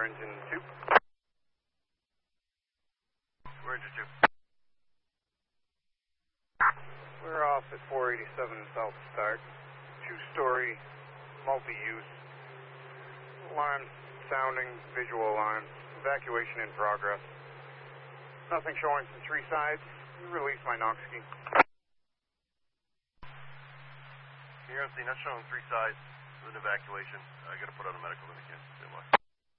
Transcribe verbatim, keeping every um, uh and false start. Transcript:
for engine two. We're engine two. We're off at four eighty-seven South Start. Two-story, multi-use. Alarm sounding, visual alarms. Evacuation in progress. Nothing showing from three sides. Release my knock ski. You're going to see not showing three sides with an evacuation. I got to put out a medical indication.